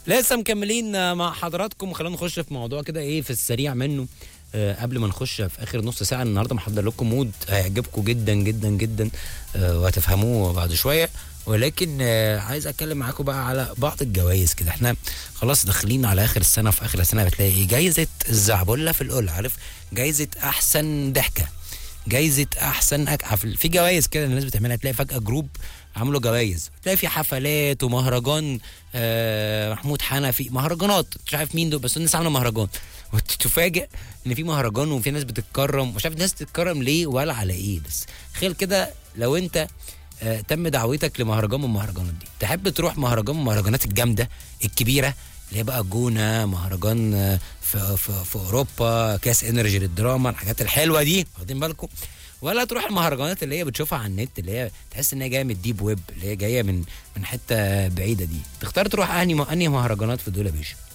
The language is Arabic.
لسه مكملين مع حضراتكم. خلونا نخش في موضوع كده ايه في السريع منه. قبل ما نخش في اخر نص ساعه النهارده محضر لكم مود هيعجبكم جدا جدا جدا، وهتفهموه بعد شويه. ولكن عايز اتكلم معاكم بقى على بعض الجوائز كده. احنا خلاص داخلين على اخر السنه، في اخر السنه بتلاقي ايه؟ جايزه الزعبله في القلة، عارف؟ جايزه احسن ضحكه، جايزه احسن في جوائز كده الناس بتعملها. تلاقي فجاه جروب عملوا جوائز، تلاقي في حفلات ومهرجان محمود حنفي، مهرجانات مش عارف مين دول، بس الناس عامله مهرجان وتتفاجئ ان في مهرجان وفي ناس بتتكرم. مش عارف الناس تتكرم ليه ولا على ايه، بس تخيل كده لو انت تم دعوتك لمهرجان من المهرجانات دي، تحب تروح مهرجان من المهرجانات الجامده الكبيره اللي هي بقى جونه، مهرجان في اوروبا، كاس انرجي للدراما، الحاجات الحلوه دي، واخدين بالكم؟ ولا تروح المهرجانات اللي هي بتشوفها على النت، اللي هي تحس ان هي جايه من الديب ويب، اللي هي جايه من حته بعيده دي؟ تختار تروح انهي مهرجانات في دول يا باشا؟